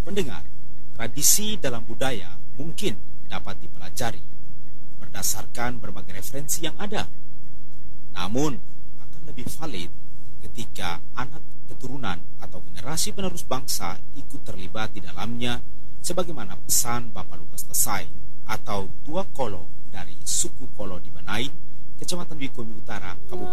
Pendengar, tradisi dalam budaya mungkin dapat dipelajari berdasarkan berbagai referensi yang ada. Namun, akan lebih valid ketika anak keturunan atau generasi penerus bangsa ikut terlibat di dalamnya, sebagaimana pesan Bapak Lukas Tesain atau Tua Kolo dari suku Kolo di Benai, Kecamatan Bikomi Utara, Kabupaten